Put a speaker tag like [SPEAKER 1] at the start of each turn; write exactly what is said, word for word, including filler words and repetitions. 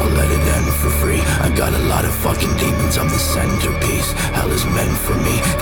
[SPEAKER 1] I'll let it end for free. I got a lot of fucking demons, I'm the centerpiece. Hell is meant for me,